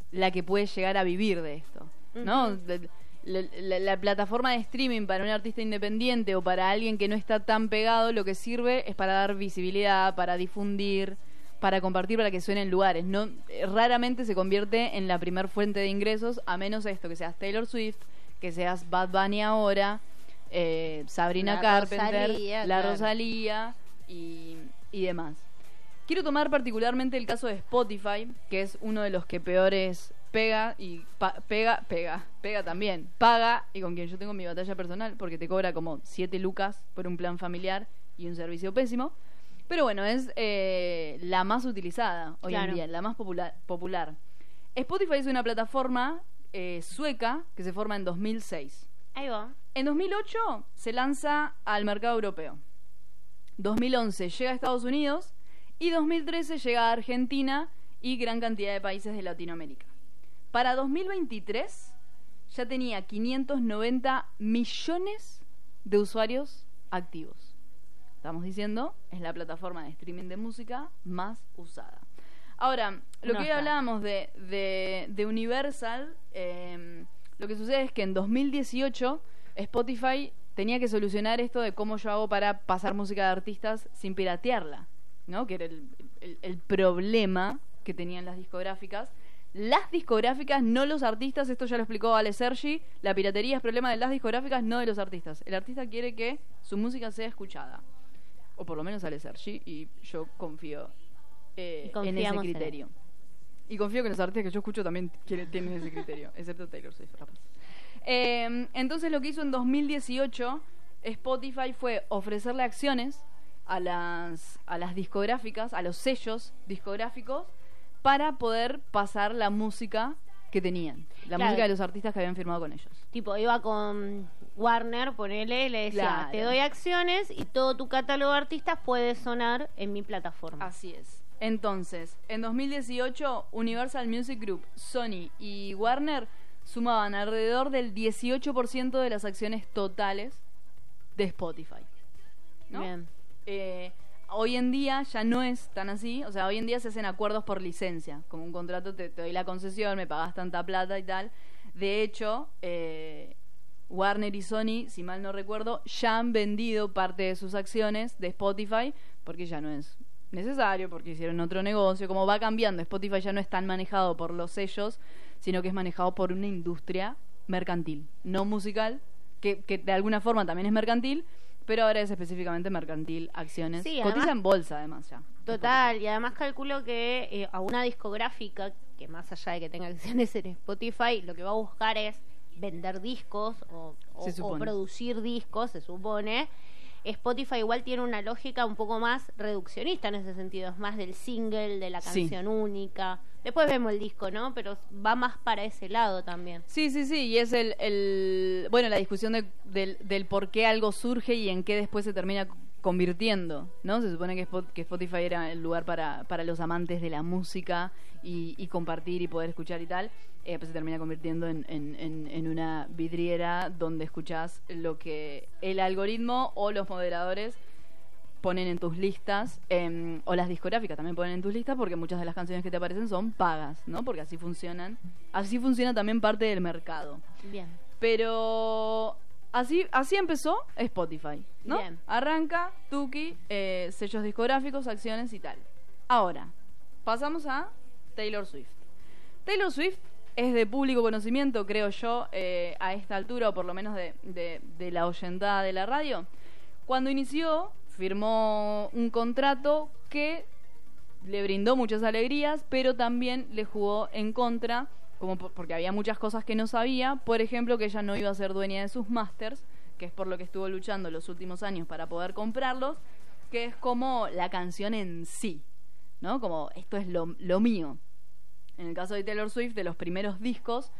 la que puede llegar a vivir de esto, ¿no? La plataforma de streaming para un artista independiente o para alguien que no está tan pegado, lo que sirve es para dar visibilidad, para difundir, para compartir, para que suene en lugares. No, raramente se convierte en la primer fuente de ingresos, a menos esto, que seas Taylor Swift, que seas Bad Bunny ahora, Sabrina Carpenter, Rosalía y demás. Quiero tomar particularmente el caso de Spotify, que es uno de los que peores pega y pega también, paga, y con quien yo tengo mi batalla personal, porque te cobra como 7 lucas por un plan familiar y un servicio pésimo. Pero bueno, es la más utilizada hoy en día, la más popular. Spotify es una plataforma sueca que se forma en 2006. Ahí va. En 2008 se lanza al mercado europeo. 2011 llega a Estados Unidos y 2013 llega a Argentina y gran cantidad de países de Latinoamérica. Para 2023 ya tenía 590 millones de usuarios activos. Estamos diciendo, es la plataforma de streaming de música más usada. Ahora, lo que hoy hablábamos de Universal, lo que sucede es que en 2018 Spotify tenía que solucionar esto de cómo yo hago para pasar música de artistas sin piratearla, ¿no? Que era el problema que tenían las discográficas. Las discográficas, no los artistas, esto ya lo explicó Ale Sergi, la piratería es problema de las discográficas, no de los artistas. El artista quiere que su música sea escuchada. O por lo menos Ale Sergi, y yo confío en ese criterio. Y confío que los artistas que yo escucho también tienen ese criterio, excepto Taylor Swift, rapaz. Entonces lo que hizo en 2018 Spotify fue ofrecerle acciones a las discográficas, a los sellos discográficos, para poder pasar la música que tenían, la música de los artistas que habían firmado con ellos. Tipo, iba con Warner, ponele, le decía, te doy acciones y todo tu catálogo de artistas puede sonar en mi plataforma. Así es. Entonces, en 2018, Universal Music Group, Sony y Warner sumaban alrededor del 18% de las acciones totales de Spotify, ¿no? Bien. Hoy en día ya no es tan así, o sea, hoy en día se hacen acuerdos por licencia, como un contrato, te doy la concesión, me pagas tanta plata y tal. De hecho, Warner y Sony, si mal no recuerdo, ya han vendido parte de sus acciones de Spotify, porque ya no es necesario, porque hicieron otro negocio. Como va cambiando, Spotify ya no es tan manejado por los sellos, sino que es manejado por una industria mercantil, no musical, que de alguna forma también es mercantil, pero ahora es específicamente mercantil, acciones. Sí, cotiza además, en bolsa además ya. Total, y además calculo que a una discográfica, que más allá de que tenga acciones en Spotify, lo que va a buscar es vender discos o producir discos, se supone. Spotify igual tiene una lógica un poco más reduccionista en ese sentido, es más del single, de la canción única. Después vemos el disco, ¿no? Pero va más para ese lado también. Sí, y es bueno, la discusión del por qué algo surge y en qué después se termina convirtiendo, ¿no? Se supone que Spotify era el lugar para los amantes de la música y compartir y poder escuchar y tal. Pues se termina convirtiendo en una vidriera donde escuchás lo que el algoritmo o los moderadores ponen en tus listas, o las discográficas también ponen en tus listas, porque muchas de las canciones que te aparecen son pagas, ¿no? Porque así funciona también parte del mercado. Bien. Pero así empezó Spotify, ¿no? Bien. Arranca, tuki, sellos discográficos, acciones y tal. Ahora, pasamos a Taylor Swift. Taylor Swift es de público conocimiento, creo yo, a esta altura, o por lo menos de la oyentada de la radio. Cuando inició, firmó un contrato que le brindó muchas alegrías, pero también le jugó en contra, como porque había muchas cosas que no sabía. Por ejemplo, que ella no iba a ser dueña de sus masters, que es por lo que estuvo luchando los últimos años para poder comprarlos, que es como la canción en sí, ¿no? Como esto es lo mío. En el caso de Taylor Swift, de los primeros discos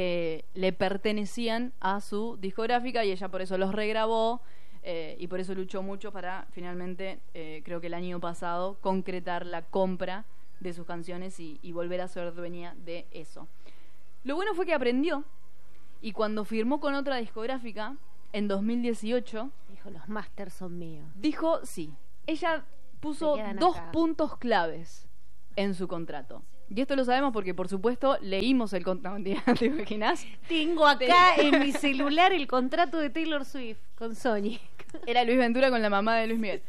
le pertenecían a su discográfica y ella por eso los regrabó. Y por eso luchó mucho para finalmente, creo que el año pasado, concretar la compra de sus canciones y volver a ser dueña de eso. Lo bueno fue que aprendió, y cuando firmó con otra discográfica en 2018 dijo, los masters son míos. Dijo, sí. Ella puso 2 puntos claves en su contrato. Y esto lo sabemos porque, por supuesto, leímos el contrato. ¿Te imaginas? Tengo acá en mi celular el contrato de Taylor Swift con Sony. Era Luis Ventura con la mamá de Luis Miguel.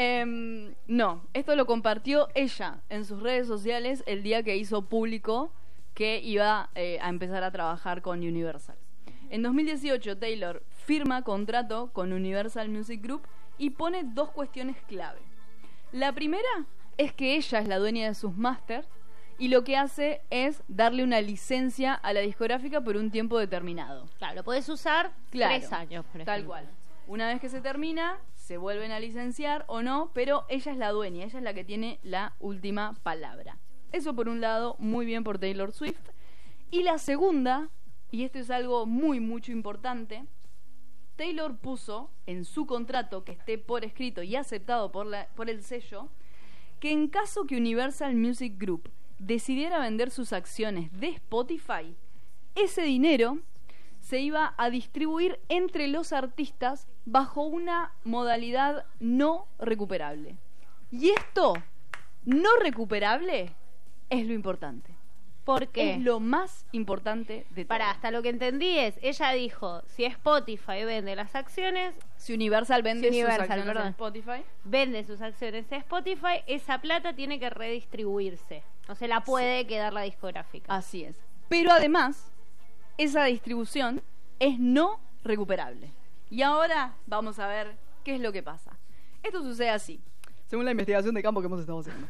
No, esto lo compartió ella en sus redes sociales el día que hizo público que iba a empezar a trabajar con Universal. En 2018, Taylor firma contrato con Universal Music Group y pone 2 cuestiones clave. La primera es que ella es la dueña de sus masters y lo que hace es darle una licencia a la discográfica por un tiempo determinado. Claro, lo puedes usar 3 años, por ejemplo. Tal cual. Una vez que se termina, se vuelven a licenciar o no, pero ella es la dueña, ella es la que tiene la última palabra. Eso por un lado, muy bien por Taylor Swift. Y la segunda, y esto es algo mucho importante, Taylor puso en su contrato, que esté por escrito y aceptado por el sello, que en caso que Universal Music Group decidiera vender sus acciones de Spotify, ese dinero se iba a distribuir entre los artistas bajo una modalidad no recuperable. Y esto, no recuperable, es lo importante. ¿Por qué? Es lo más importante de todo. Hasta lo que entendí es, ella dijo, si Spotify vende las acciones... Si Universal vende sus acciones en Spotify... Vende sus acciones en Spotify, esa plata tiene que redistribuirse. No se la puede quedar la discográfica. Así es. Pero además, esa distribución es no recuperable. Y ahora vamos a ver qué es lo que pasa. Esto sucede así, según la investigación de campo que hemos estado haciendo.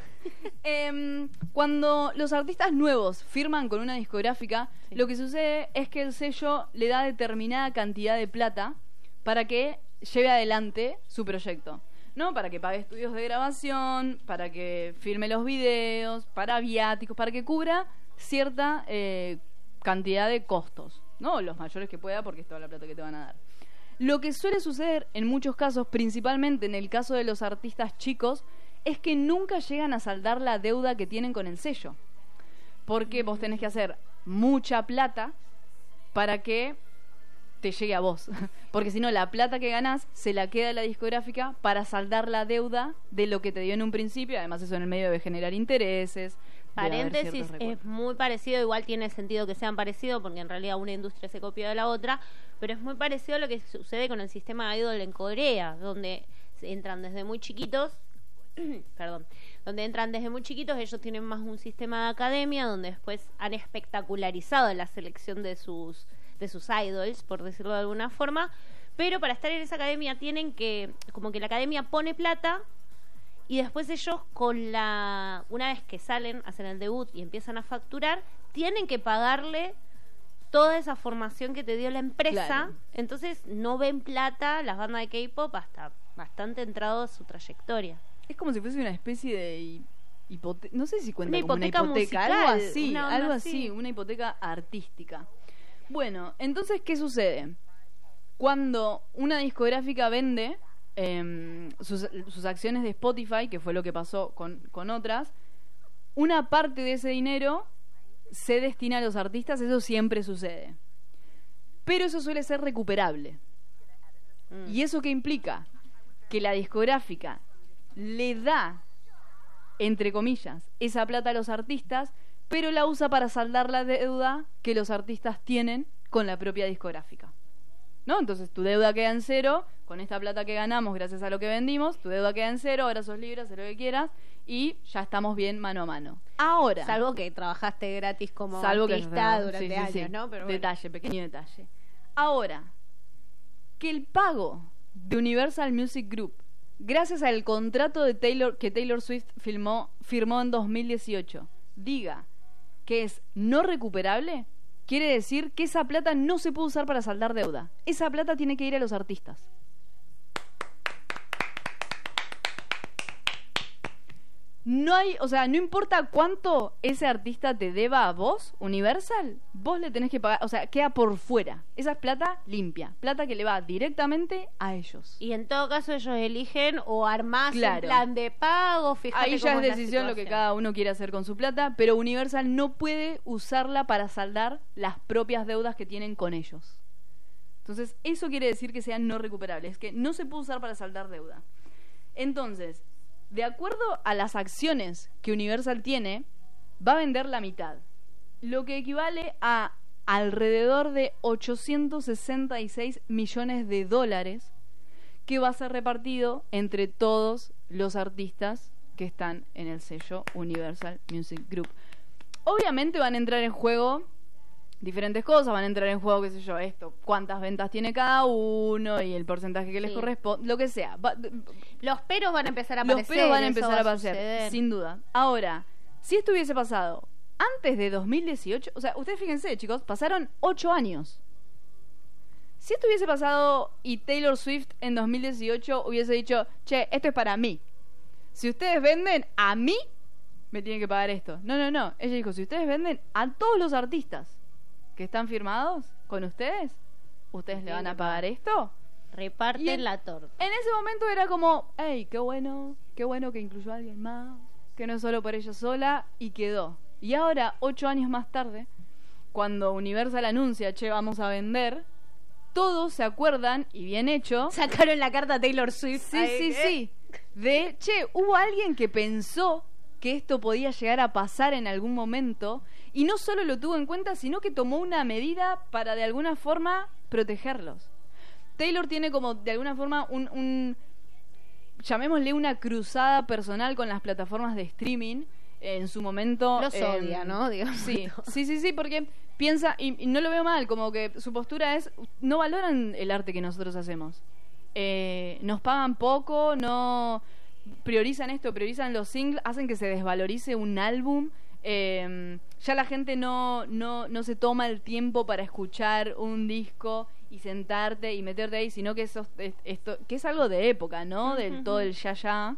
Cuando los artistas nuevos firman con una discográfica, lo que sucede es que el sello le da determinada cantidad de plata para que lleve adelante su proyecto, ¿no? Para que pague estudios de grabación, para que filme los videos, para viáticos, para que cubra cierta cantidad de costos, ¿no? Los mayores que pueda, porque es toda la plata que te van a dar. Lo que suele suceder en muchos casos, principalmente en el caso de los artistas chicos, es que nunca llegan a saldar la deuda que tienen con el sello. Porque vos tenés que hacer mucha plata para que te llegue a vos. Porque si no, la plata que ganás se la queda la discográfica para saldar la deuda de lo que te dio en un principio. Además, eso en el medio debe generar intereses. Paréntesis, es muy parecido, igual tiene sentido que sean parecidos porque en realidad una industria se copia de la otra, pero es muy parecido a lo que sucede con el sistema idol en Corea, donde entran desde muy chiquitos, ellos tienen más un sistema de academia donde después han espectacularizado la selección de sus idols, por decirlo de alguna forma, pero para estar en esa academia tienen que, como que la academia pone plata. Y después ellos una vez que salen, hacen el debut y empiezan a facturar, tienen que pagarle toda esa formación que te dio la empresa. Claro. Entonces no ven plata las bandas de K-pop hasta bastante entrado a su trayectoria. Es como si fuese una especie de hipoteca, no sé si cuenta una como hipoteca una hipoteca, musical, algo así, una hipoteca artística. Bueno, entonces, ¿qué sucede? Cuando una discográfica vende sus acciones de Spotify, que fue lo que pasó con otras, una parte de ese dinero se destina a los artistas, eso siempre sucede, pero eso suele ser recuperable. ¿Y eso qué implica? Que la discográfica le da, entre comillas, esa plata a los artistas, pero la usa para saldar la deuda que los artistas tienen con la propia discográfica, ¿no? Entonces tu deuda queda en cero. Con esta plata que ganamos gracias a lo que vendimos, tu deuda queda en cero, ahora sos libre, haz lo que quieras y ya estamos bien mano a mano. Ahora, salvo que trabajaste gratis como artista durante años, ¿no? Pero bueno. Detalle, pequeño detalle. Ahora, que el pago de Universal Music Group, gracias al contrato de Taylor Swift firmó en 2018, diga que es no recuperable, quiere decir que esa plata no se puede usar para saldar deuda. Esa plata tiene que ir a los artistas. No hay, o sea, no importa cuánto ese artista te deba a vos, Universal, vos le tenés que pagar, o sea, queda por fuera. Esa es plata limpia, plata que le va directamente a ellos. Y en todo caso ellos eligen o armás un plan de pago, fíjate. Ahí ya es decisión lo que cada uno quiere hacer con su plata, pero Universal no puede usarla para saldar las propias deudas que tienen con ellos. Entonces, eso quiere decir que sean no recuperables, es que no se puede usar para saldar deuda. Entonces, de acuerdo a las acciones que Universal tiene, va a vender la mitad, lo que equivale a alrededor de 866 millones de dólares, que va a ser repartido entre todos los artistas que están en el sello Universal Music Group. Obviamente van a entrar en juego diferentes cosas, van a entrar en juego, qué sé yo, cuántas ventas tiene cada uno y el porcentaje que les corresponde, lo que sea. Los peros van a empezar a aparecer. Los peros van a empezar a aparecer, sin duda. Ahora, si esto hubiese pasado antes de 2018, o sea, ustedes fíjense, chicos, pasaron 8 años. Si esto hubiese pasado y Taylor Swift en 2018 hubiese dicho, che, esto es para mí. Si ustedes venden, a mí me tienen que pagar esto. No. Ella dijo, si ustedes venden a todos los artistas que están firmados con ustedes, ¿ustedes le van a pagar esto? Reparten la torta. En ese momento era como, hey, qué bueno que incluyó a alguien más, que no es solo por ella sola, y quedó. Y ahora, 8 años más tarde, cuando Universal anuncia, che, vamos a vender, todos se acuerdan, y bien hecho, sacaron la carta a Taylor Swift. Sí. De, che, hubo alguien que pensó que esto podía llegar a pasar en algún momento, y no solo lo tuvo en cuenta, sino que tomó una medida para de alguna forma protegerlos. Taylor tiene como de alguna forma llamémosle una cruzada personal con las plataformas de streaming. En su momento los odia, ¿no? Digamos. Sí, porque piensa, y no lo veo mal, como que su postura es, no valoran el arte que nosotros hacemos, nos pagan poco, no priorizan esto, priorizan los singles, hacen que se desvalorice un álbum. Ya la gente no se toma el tiempo para escuchar un disco y sentarte y meterte ahí, sino que esto que es algo de época, ¿no? Del todo el ya.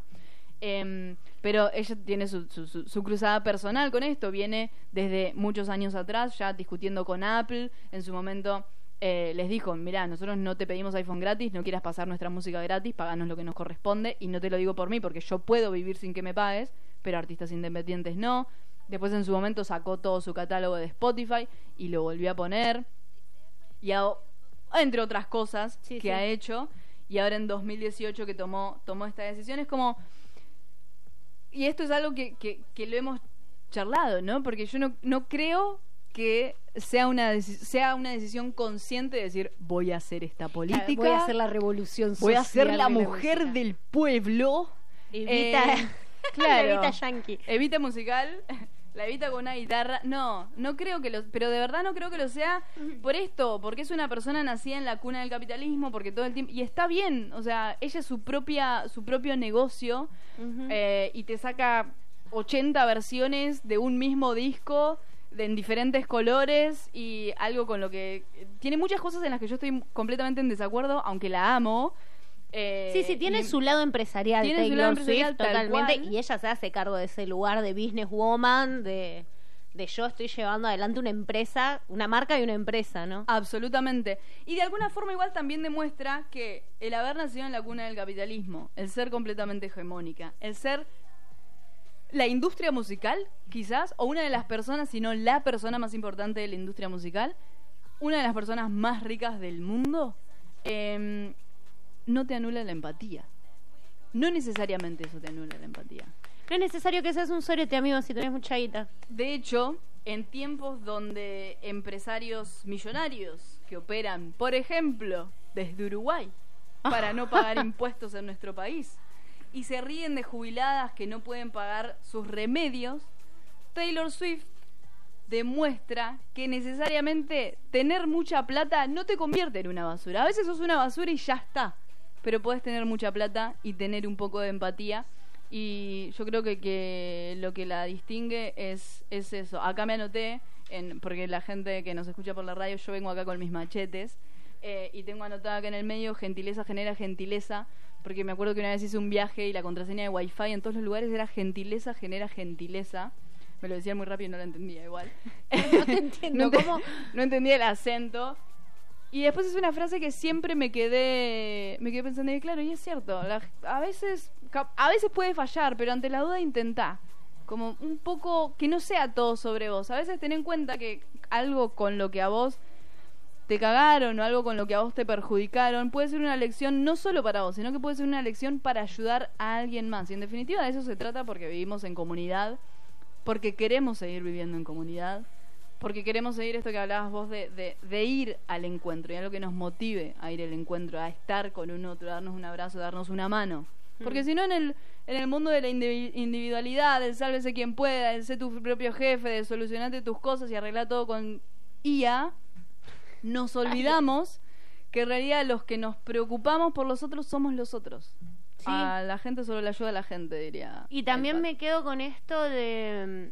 Pero ella tiene su cruzada personal con esto, viene desde muchos años atrás ya discutiendo con Apple. En su momento les dijo, mirá, nosotros no te pedimos iPhone gratis, no quieras pasar nuestra música gratis, paganos lo que nos corresponde, y no te lo digo por mí porque yo puedo vivir sin que me pagues, pero artistas independientes no. Después en su momento sacó todo su catálogo de Spotify y lo volvió a poner, y entre otras cosas que ha hecho. Y ahora en 2018 que tomó esta decisión, es como, y esto es algo que lo hemos charlado, ¿no? Porque yo no creo que sea una decisión consciente de decir, voy a hacer esta política, voy a hacer la revolución social, voy a ser la mujer del pueblo, Evita claro, la Evita yankee, Evita musical, la Evita con una guitarra. No creo pero de verdad no creo que lo sea por esto, porque es una persona nacida en la cuna del capitalismo, porque todo el tiempo, y está bien, o sea, ella es su propio negocio, y te saca 80 versiones de un mismo disco en diferentes colores, y algo con lo que tiene muchas cosas en las que yo estoy completamente en desacuerdo, aunque la amo. Tiene su lado empresarial, tiene su lado empresarial, totalmente, y ella se hace cargo de ese lugar de businesswoman, de yo estoy llevando adelante una empresa, una marca y una empresa, ¿no? Absolutamente. Y de alguna forma igual también demuestra que el haber nacido en la cuna del capitalismo, el ser completamente hegemónica, el ser la industria musical, quizás, o una de las personas, si no la persona más importante de la industria musical, una de las personas más ricas del mundo, no te anula la empatía. No necesariamente eso te anula la empatía. No es necesario que seas un sorete, amigo, si tenés mucha guita. De hecho, en tiempos donde empresarios millonarios que operan, por ejemplo, desde Uruguay, para no pagar impuestos en nuestro país, y se ríen de jubiladas que no pueden pagar sus remedios, Taylor Swift demuestra que necesariamente tener mucha plata no te convierte en una basura. A veces sos una basura y ya está, pero podés tener mucha plata y tener un poco de empatía, y yo creo que lo que la distingue es eso. Acá me anoté, porque la gente que nos escucha por la radio, yo vengo acá con mis machetes, y tengo anotada acá en el medio, gentileza genera gentileza, porque me acuerdo que una vez hice un viaje y la contraseña de Wi-Fi en todos los lugares era gentileza genera gentileza. Me lo decían muy rápido y no lo entendía igual. No te entiendo, ¿cómo? No entendía el acento. Y después es una frase que siempre me quedé pensando, y claro, y es cierto, a veces puede fallar, pero ante la duda intentá. Como un poco, que no sea todo sobre vos. A veces ten en cuenta que algo con lo que a vos te cagaron o algo con lo que a vos te perjudicaron puede ser una lección no solo para vos, sino que puede ser una lección para ayudar a alguien más. Y en definitiva de eso se trata, porque vivimos en comunidad porque queremos seguir viviendo en comunidad, porque queremos seguir esto que hablabas vos de ir al encuentro, y algo que nos motive a ir al encuentro, a estar con un otro, darnos un abrazo, darnos una mano. Porque si no, en el mundo de la individualidad, del sálvese quien pueda, del ser tu propio jefe, de solucionarte tus cosas y arreglar todo con IA, nos olvidamos que en realidad los que nos preocupamos por los otros somos los otros. Sí. A la gente solo le ayuda a la gente, diría. Y también me quedo con esto de...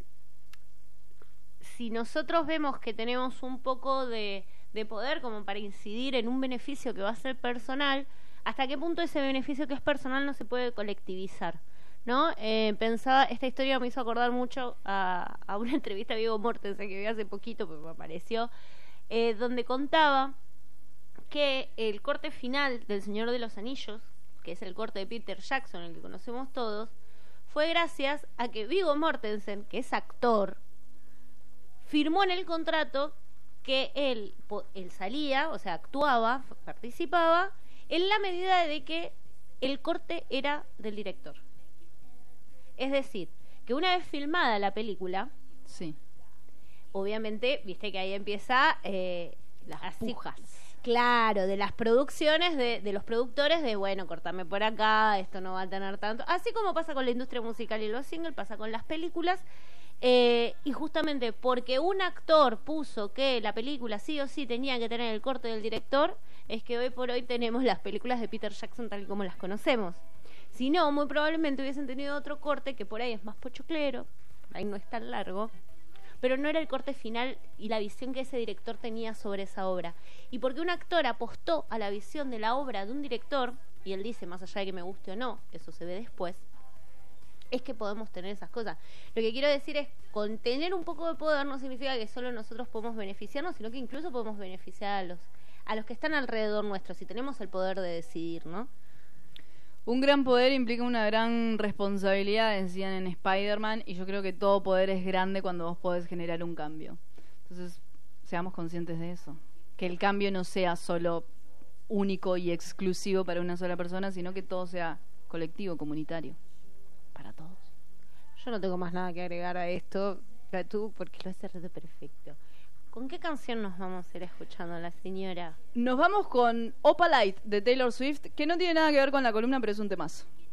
Si nosotros vemos que tenemos un poco de poder como para incidir en un beneficio que va a ser personal, ¿hasta qué punto ese beneficio que es personal no se puede colectivizar? ¿No? Pensaba, esta historia me hizo acordar mucho a una entrevista a Viggo Mortensen que vi hace poquito, pero me apareció, donde contaba que el corte final del Señor de los Anillos, que es el corte de Peter Jackson, el que conocemos todos, fue gracias a que Viggo Mortensen, que es actor, firmó en el contrato que él salía, o sea, actuaba, participaba, en la medida de que el corte era del director. Es decir, que una vez filmada la película, sí, obviamente, viste que ahí empieza las pujas. Claro, de las producciones, de los productores, de bueno, cortame por acá, esto no va a tener tanto. Así como pasa con la industria musical y los singles, pasa con las películas. Y justamente porque un actor puso que la película sí o sí tenía que tener el corte del director, es que hoy por hoy tenemos las películas de Peter Jackson tal y como las conocemos. Si no, muy probablemente hubiesen tenido otro corte que por ahí es más pochoclero, ahí no es tan largo, pero no era el corte final y la visión que ese director tenía sobre esa obra. Y porque un actor apostó a la visión de la obra de un director, y él dice, más allá de que me guste o no, eso se ve después, es que podemos tener esas cosas. Lo que quiero decir es, con tener un poco de poder no significa que solo nosotros podemos beneficiarnos, sino que incluso podemos beneficiar a los que están alrededor nuestro, si tenemos el poder de decidir, ¿no? Un gran poder implica una gran responsabilidad, decían en Spider-Man, y yo creo que todo poder es grande cuando vos podés generar un cambio. Entonces, seamos conscientes de eso. Que el cambio no sea solo único y exclusivo para una sola persona, sino que todo sea colectivo, comunitario, para todos. Yo no tengo más nada que agregar a esto, tú, porque lo has cerrado perfecto. ¿Con qué canción nos vamos a ir escuchando, la señora? Nos vamos con Opalite de Taylor Swift, que no tiene nada que ver con la columna, pero es un temazo.